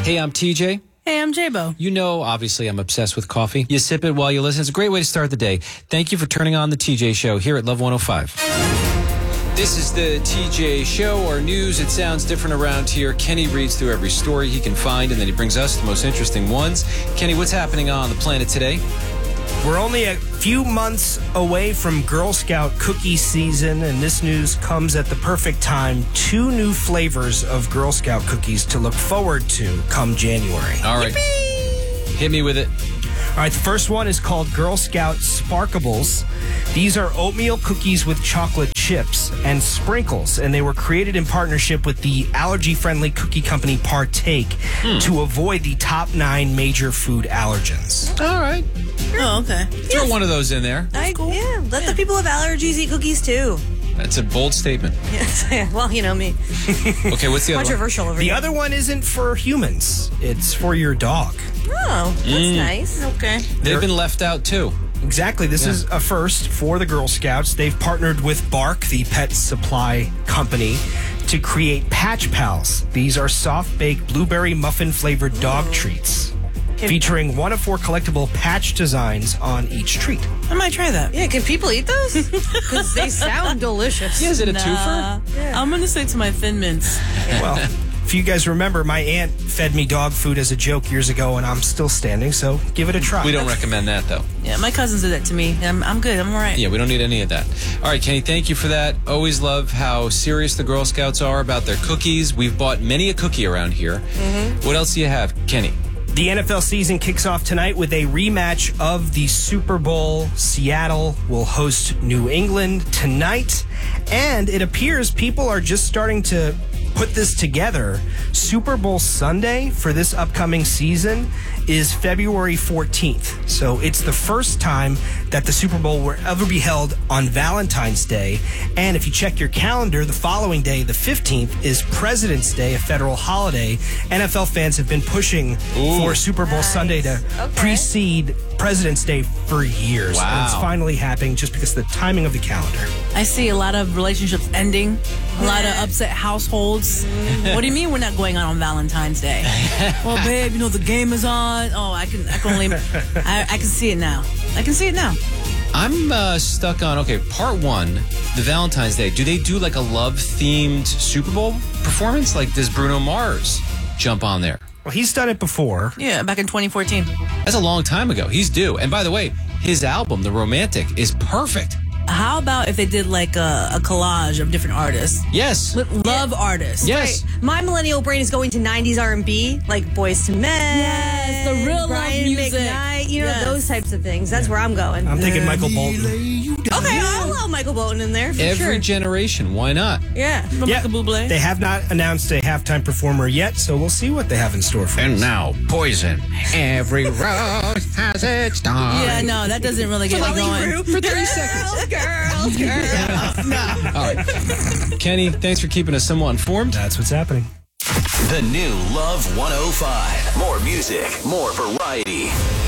Hey, I'm TJ. Hey, I'm J-Bo. You know, obviously, I'm obsessed with coffee. You sip it while you listen. It's a great way to start the day. Thank you for turning on the TJ Show here at Love 105. This is the TJ Show, our news. It sounds different around here. Kenny reads through every story he can find, and then he brings us the most interesting ones. Kenny, what's happening on the planet today? We're only a few months away from Girl Scout cookie season, and this news comes at the perfect time. 2 new flavors of Girl Scout cookies to look forward to come January. All right. Yippee! Hit me with it. All right, the first one is called Girl Scout Sparkables. These are oatmeal cookies with chocolate chips and sprinkles, and they were created in partnership with the allergy-friendly cookie company Partake to avoid the top 9 major food allergens. All right. Oh, okay. Throw one of those in there. Cool. Yeah, let the people with allergies eat cookies too. That's a bold statement. Yes, well, you know me. Okay, what's the other one? Controversial over The here. other one isn't for humans. It's for your dog. Oh, that's nice. Okay. They've been left out, too. Exactly. This is a first for the Girl Scouts. They've partnered with Bark, the pet supply company, to create Patch Pals. These are soft-baked blueberry muffin-flavored dog treats, featuring 1 of 4 collectible patch designs on each treat. I might try that. Yeah, can people eat those? Because they sound delicious. Yeah, is it a twofer? I'm going to stick to my Thin Mints. Well, if you guys remember, my aunt fed me dog food as a joke years ago, and I'm still standing, so give it a try. We don't recommend that, though. Yeah, my cousins did that to me. I'm good. I'm all right. Yeah, we don't need any of that. All right, Kenny, thank you for that. Always love how serious the Girl Scouts are about their cookies. We've bought many a cookie around here. What else do you have, Kenny? The NFL season kicks off tonight with a rematch of the Super Bowl. Seattle will host New England tonight, and it appears people are just starting to put this together. Super Bowl Sunday for this upcoming season is February 14th. So it's the first time that the Super Bowl will ever be held on Valentine's Day. And if you check your calendar, the following day, the 15th, is President's Day, a federal holiday. NFL fans have been pushing for Super Bowl Sunday to precede President's Day for years. Wow. And it's finally happening just because of the timing of the calendar. I see a lot of relationships ending, a lot of upset households. What do you mean we're not going on Valentine's Day? Well, babe, you know, the game is on. Oh, I can only, I can see it now. I can see it now. I'm stuck on, part 1, the Valentine's Day. Do they do like a love-themed Super Bowl performance? Like, does Bruno Mars jump on there? Well, he's done it before. Yeah, back in 2014. That's a long time ago. He's due. And by the way, his album, The Romantic, is perfect. How about if they did like a collage of different artists? Yes. Love artists. Yes. Right. My millennial brain is going to 90s R&B, like Boyz II Men. Yes, the real love Brian music. McKnight, you know, Yes. those types of things. That's where I'm going. I'm thinking Michael Bolton. Okay, I'll allow Michael Bolton in there for Every sure. generation. Why not? Yeah. Michael Bublé. They have not announced a halftime performer yet, so we'll see what they have in store for us. And now, Poison. Every rose has its dawn. Yeah, no, that doesn't really get me going. For 30 seconds. Girls. All right. Kenny, thanks for keeping us somewhat informed. That's what's happening. The new Love 105. More music, more variety.